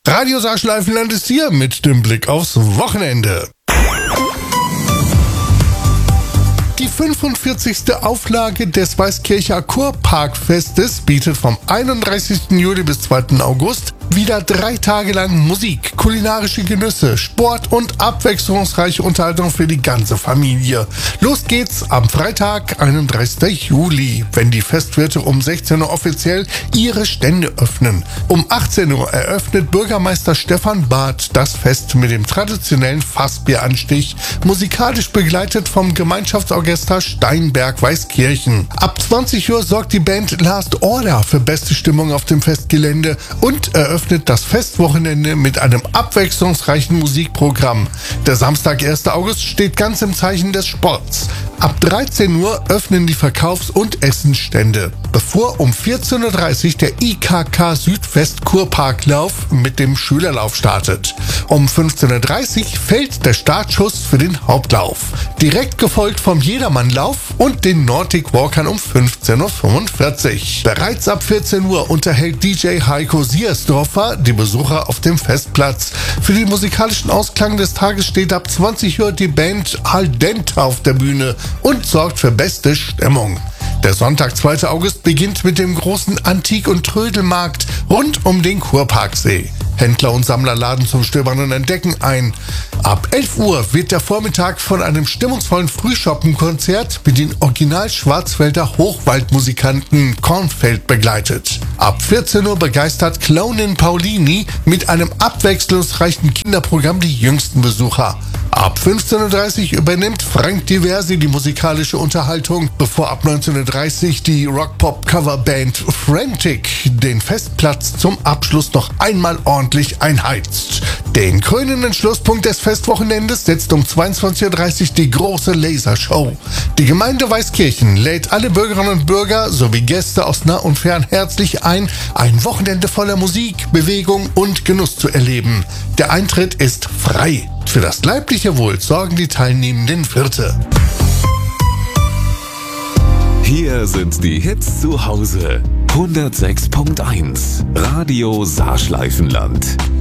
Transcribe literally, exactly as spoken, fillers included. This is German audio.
Radio Saarschleifenland ist hier mit dem Blick aufs Wochenende. Die fünfundvierzigste Auflage des Weißkircher Kurparkfestes bietet vom einunddreißigsten Juli bis zweiten August wieder drei Tage lang Musik, kulinarische Genüsse, Sport und abwechslungsreiche Unterhaltung für die ganze Familie. Los geht's am Freitag, einunddreißigsten Juli, wenn die Festwirte um sechzehn Uhr offiziell ihre Stände öffnen. Um achtzehn Uhr eröffnet Bürgermeister Stefan Barth das Fest mit dem traditionellen Fassbieranstich, musikalisch begleitet vom Gemeinschaftsorchester Steinberg-Weißkirchen. Ab zwanzig Uhr sorgt die Band Last Order für beste Stimmung auf dem Festgelände und eröffnet das Festwochenende mit einem abwechslungsreichen Musikprogramm. Der Samstag, ersten August, steht ganz im Zeichen des Sports. Ab dreizehn Uhr öffnen die Verkaufs- und Essensstände, bevor um vierzehn Uhr dreißig der I K K Südwest Kurparklauf mit dem Schülerlauf startet. Um fünfzehn Uhr dreißig fällt der Startschuss für den Hauptlauf, direkt gefolgt vom Jedermannlauf und den Nordic Walkern um fünfzehn Uhr fünfundvierzig. Bereits ab vierzehn Uhr unterhält D J Heiko Siersdorfer die Besucher auf dem Festplatz. Für den musikalischen Ausklang des Tages steht ab zwanzig Uhr die Band Al Dente auf der Bühne und sorgt für beste Stimmung. Der Sonntag, zweiten August, beginnt mit dem großen Antik- und Trödelmarkt rund um den Kurparksee. Händler und Sammler laden zum Stöbern und Entdecken ein. Ab elf Uhr wird der Vormittag von einem stimmungsvollen Frühschoppenkonzert mit den Original-Schwarzwälder Hochwaldmusikanten Kornfeld begleitet. Ab vierzehn Uhr begeistert Clownin Paulini mit einem abwechslungsreichen Kinderprogramm die jüngsten Besucher. Ab fünfzehn Uhr dreißig übernimmt Frank Diversi die musikalische Unterhaltung, bevor ab neunzehn Uhr dreißig die Rock-Pop-Coverband Frantic den Festplatz zum Abschluss noch einmal ordentlich einheizt. Den krönenden Schlusspunkt des Festwochenendes setzt um zweiundzwanzig Uhr dreißig die große Lasershow. Die Gemeinde Weißkirchen lädt alle Bürgerinnen und Bürger sowie Gäste aus nah und fern herzlich ein, ein Wochenende voller Musik, Bewegung und Genuss zu erleben. Der Eintritt ist frei. Für das leibliche Wohl sorgen die teilnehmenden Wirte. Hier sind die Hits zu Hause. hundertsechs Komma eins Radio Saarschleifenland.